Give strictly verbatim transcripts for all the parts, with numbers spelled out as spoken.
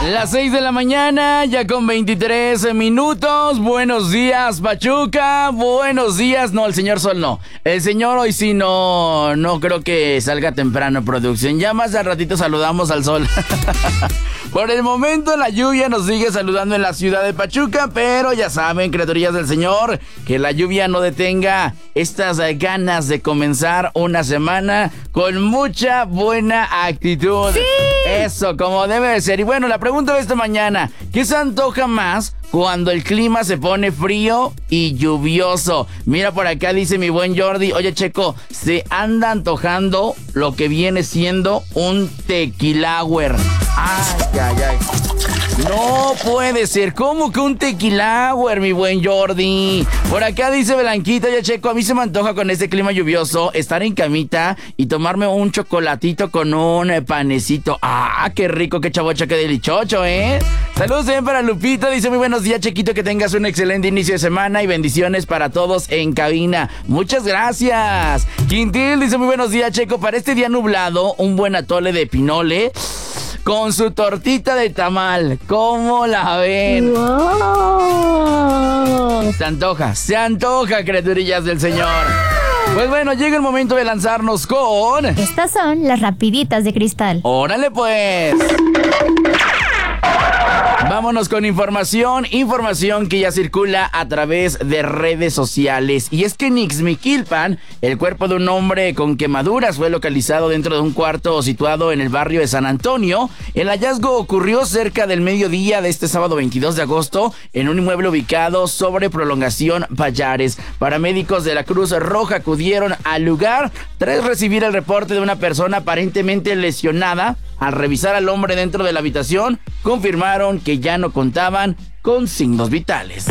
Las seis de la mañana, ya con veintitrés minutos. Buenos días, Pachuca. Buenos días. No, el señor Sol no. El señor hoy sí no, no creo que salga temprano, producción. Ya más al ratito saludamos al sol. Por el momento la lluvia nos sigue saludando en la ciudad de Pachuca, pero ya saben, criaturillas del Señor, que la lluvia no detenga estas ganas de comenzar una semana con mucha buena actitud. ¡Sí! Eso, como debe de ser. Y bueno, la pregunta de esta mañana, ¿qué se antoja más cuando el clima se pone frío y lluvioso? Mira, por acá dice mi buen Jordi, oye Checo, se anda antojando lo que viene siendo un tequilauer. Ay, ay, ay. No puede ser, ¿cómo que un tequilauer, mi buen Jordi? Por acá dice Blanquita, ya Checo, a mí se me antoja con este clima lluvioso estar en camita y tomarme un chocolatito con un panecito. Ah, qué rico, qué chavocha, qué delichocho, ¿eh? Saludos también para Lupita, dice muy buenos días, Chequito, que tengas un excelente inicio de semana y bendiciones para todos en cabina. Muchas gracias. Quintil dice muy buenos días, Checo, para este día nublado, un buen atole de pinole con su tortita de tamal. ¿Cómo la ven? ¡Wow! Se antoja, se antoja, criaturillas del Señor. Pues bueno, llega el momento de lanzarnos con... Estas son las rapiditas de cristal. ¡Órale pues! Vámonos con información, información que ya circula a través de redes sociales. Y es que en Ixmiquilpan, el cuerpo de un hombre con quemaduras fue localizado dentro de un cuarto situado en el barrio de San Antonio. El hallazgo ocurrió cerca del mediodía de este sábado veintidós de agosto en un inmueble ubicado sobre Prolongación Payares. Paramédicos de la Cruz Roja acudieron al lugar tras recibir el reporte de una persona aparentemente lesionada. Al revisar al hombre dentro de la habitación, confirmaron que ya no contaban con signos vitales.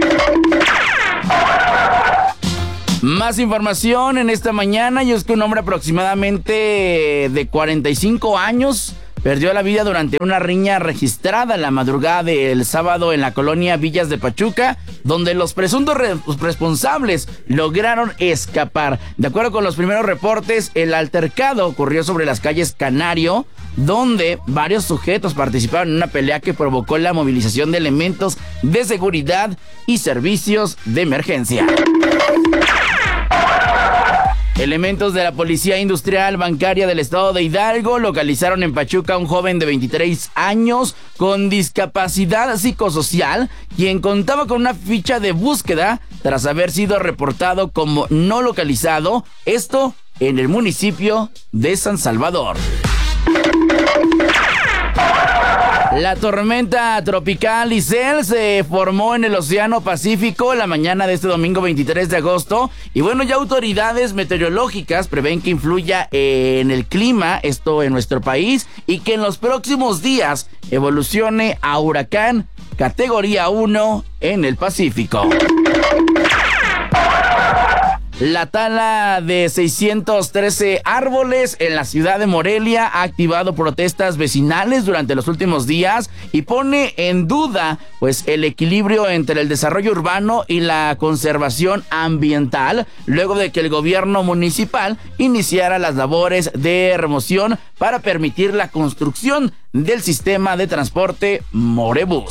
Más información en esta mañana, y es que un hombre aproximadamente de cuarenta y cinco años perdió la vida durante una riña registrada la madrugada del sábado en la colonia Villas de Pachuca, donde los presuntos re- responsables lograron escapar. De acuerdo con los primeros reportes, el altercado ocurrió sobre las calles Canario, donde varios sujetos participaron en una pelea que provocó la movilización de elementos de seguridad y servicios de emergencia. Elementos de la Policía Industrial Bancaria del Estado de Hidalgo localizaron en Pachuca a un joven de veintitrés años con discapacidad psicosocial, quien contaba con una ficha de búsqueda tras haber sido reportado como no localizado, esto en el municipio de San Salvador. La tormenta tropical Isel se formó en el Océano Pacífico la mañana de este domingo veintitrés de agosto. Y bueno, ya autoridades meteorológicas prevén que influya en el clima, esto en nuestro país, y que en los próximos días evolucione a huracán categoría uno en el Pacífico. La tala de seiscientos trece árboles en la ciudad de Morelia ha activado protestas vecinales durante los últimos días y pone en duda pues el equilibrio entre el desarrollo urbano y la conservación ambiental, luego de que el gobierno municipal iniciara las labores de remoción para permitir la construcción del sistema de transporte Morebús.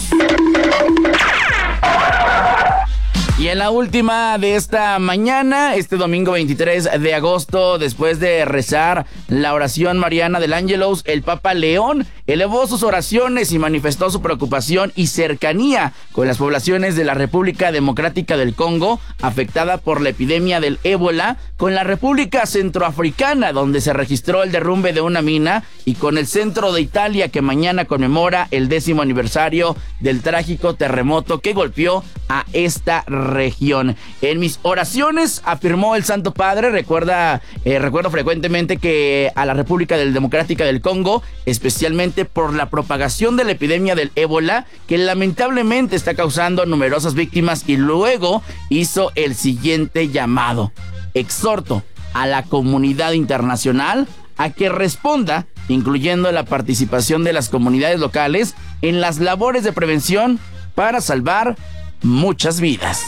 Y en la última de esta mañana, este domingo veintitrés de agosto, después de rezar la oración mariana del Ángelus, el Papa León elevó sus oraciones y manifestó su preocupación y cercanía con las poblaciones de la República Democrática del Congo, afectada por la epidemia del ébola, con la República Centroafricana, donde se registró el derrumbe de una mina, y con el centro de Italia, que mañana conmemora el décimo aniversario del trágico terremoto que golpeó a esta región. En mis oraciones, afirmó el Santo Padre, recuerda, eh, recuerdo frecuentemente que a la República Democrática del Congo, especialmente por la propagación de la epidemia del ébola, que lamentablemente está causando numerosas víctimas, y luego hizo el siguiente llamado: exhorto a la comunidad internacional a que responda, incluyendo la participación de las comunidades locales en las labores de prevención para salvar muchas vidas.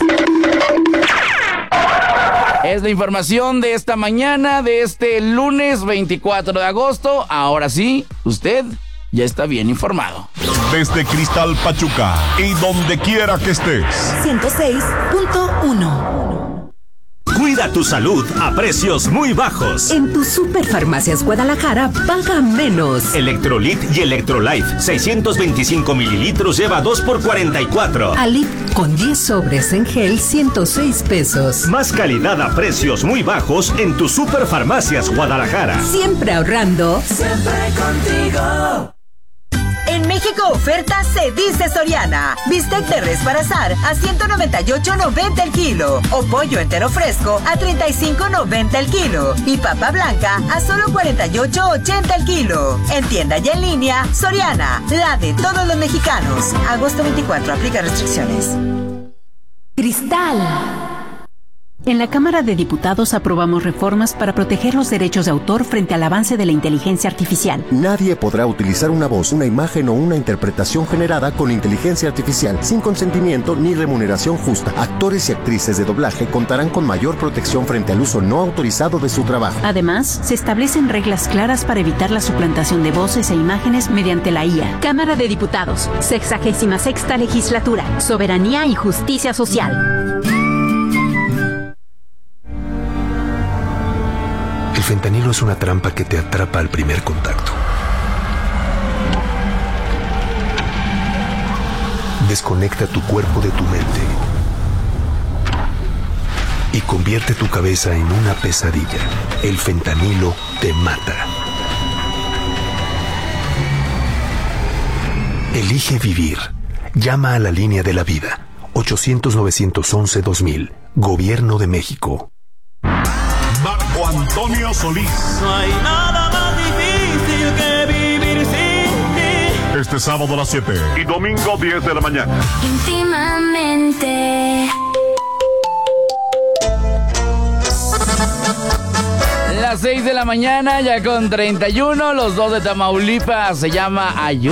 Es la información de esta mañana, de este lunes veinticuatro de agosto. Ahora sí, usted ya está bien informado. Desde Cristal Pachuca y donde quiera que estés. ciento seis punto uno. Cuida tu salud a precios muy bajos. En tu Superfarmacias Guadalajara, paga menos. Electrolit y Electrolife, seiscientos veinticinco mililitros, lleva dos por cuarenta y cuatro. Alip con diez sobres en gel, ciento seis pesos. Más calidad a precios muy bajos en tu Superfarmacias Guadalajara. Siempre ahorrando. Siempre contigo. En México oferta se dice Soriana. Bistec de res para asar a ciento noventa y ocho noventa el kilo. O pollo entero fresco a treinta y cinco noventa el kilo. Y papa blanca a solo cuarenta y ocho ochenta el kilo. En tienda y en línea, Soriana, la de todos los mexicanos. Agosto veinticuatro, aplica restricciones. Cristal. En la Cámara de Diputados aprobamos reformas para proteger los derechos de autor frente al avance de la inteligencia artificial. Nadie podrá utilizar una voz, una imagen o una interpretación generada con inteligencia artificial sin consentimiento ni remuneración justa. Actores y actrices de doblaje contarán con mayor protección frente al uso no autorizado de su trabajo. Además, se establecen reglas claras para evitar la suplantación de voces e imágenes mediante la I A. Cámara de Diputados, sexagésima sexta legislatura, soberanía y justicia social. El fentanilo es una trampa que te atrapa al primer contacto. Desconecta tu cuerpo de tu mente y convierte tu cabeza en una pesadilla. El fentanilo te mata. Elige vivir. Llama a la línea de la vida. ochocientos, novecientos once, dos mil. Gobierno de México. Marco Antonio Solís. No hay nada más difícil que vivir sin ti. Este sábado a las siete y domingo diez de la mañana. Íntimamente. Las seis de la mañana, ya con treinta y uno, los dos de Tamaulipas, se llama Ayuda.